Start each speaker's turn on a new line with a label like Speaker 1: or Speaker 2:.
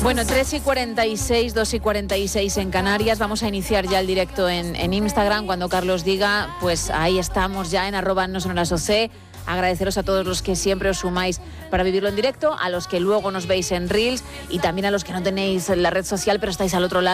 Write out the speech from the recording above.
Speaker 1: Bueno, 3:46, 2:46 en Canarias. Vamos a iniciar ya el directo en Instagram. Cuando Carlos diga, pues ahí estamos ya en @nosonorasoc. Agradeceros a todos los que siempre os sumáis para vivirlo en directo, a los que luego nos veis en Reels y también a los que no tenéis la red social pero estáis al otro lado.